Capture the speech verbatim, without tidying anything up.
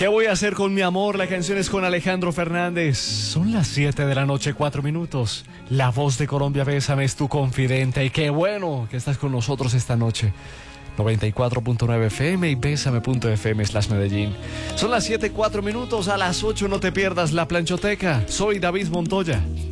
¿Qué voy a hacer con mi amor? La canción es con Alejandro Fernández. Son las siete de la noche, cuatro minutos. La voz de Colombia, Bésame, es tu confidente. Y qué bueno que estás con nosotros esta noche. noventa y cuatro punto nueve F M y bésame punto f m slash Medellín. Son las siete, cuatro minutos. A las ocho no te pierdas la planchoteca. Soy David Montoya.